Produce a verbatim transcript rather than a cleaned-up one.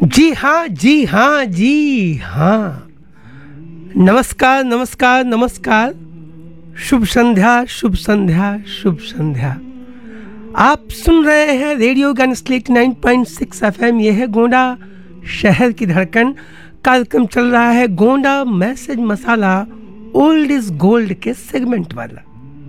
जी हाँ जी हाँ जी हाँ। नमस्कार नमस्कार नमस्कार। शुभ संध्या शुभ संध्या शुभ संध्या। आप सुन रहे हैं radio गनस्लेट nine point six FM. यह है गोंडा शहर की धड़कन। कार्यक्रम चल रहा है Gonda message masala old is gold के सेगमेंट वाला।